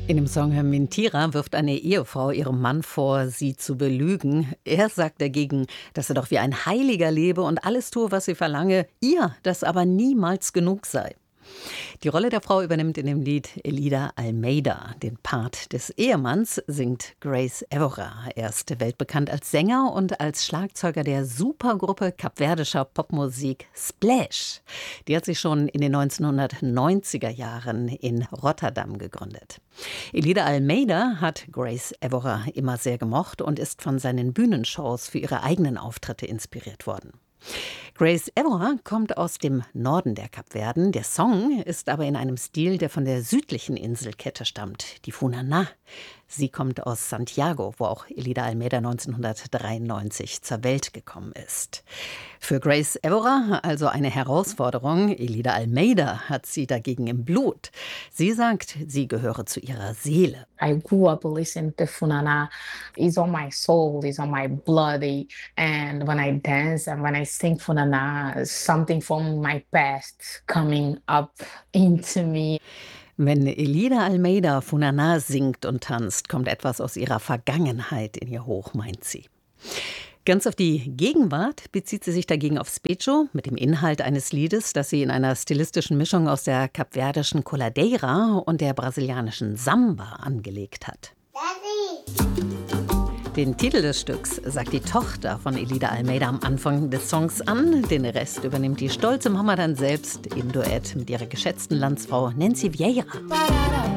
In dem Song Mentira wirft eine Ehefrau ihrem Mann vor, sie zu belügen. Er sagt dagegen, dass er doch wie ein Heiliger lebe und alles tue, was sie verlange, ihr das aber niemals genug sei. Die Rolle der Frau übernimmt in dem Lied Elida Almeida. Den Part des Ehemanns singt Grace Évora. Er ist weltbekannt als Sänger und als Schlagzeuger der Supergruppe kapverdischer Popmusik Splash. Die hat sich schon in den 1990er Jahren in Rotterdam gegründet. Elida Almeida hat Grace Évora immer sehr gemocht und ist von seinen Bühnenshows für ihre eigenen Auftritte inspiriert worden. Grace Évora kommt aus dem Norden der Kapverden. Der Song ist aber in einem Stil, der von der südlichen Inselkette stammt, die Funaná. Sie kommt aus Santiago, wo auch Elida Almeida 1993 zur Welt gekommen ist. Für Grace Évora also eine Herausforderung. Elida Almeida hat sie dagegen im Blut. Sie sagt, sie gehöre zu ihrer Seele. I grew up listening to Funaná. It's on my soul, it's on my blood. And when I dance and when I sing Funaná, something from my past coming up into me. Wenn Elida Almeida Funaná singt und tanzt, kommt etwas aus ihrer Vergangenheit in ihr hoch, meint sie. Ganz auf die Gegenwart bezieht sie sich dagegen auf Specho mit dem Inhalt eines Liedes, das sie in einer stilistischen Mischung aus der kapverdischen Coladeira und der brasilianischen Samba angelegt hat. Den Titel des Stücks sagt die Tochter von Elida Almeida am Anfang des Songs an. Den Rest übernimmt die stolze Mama dann selbst im Duett mit ihrer geschätzten Landsfrau Nancy Vieira.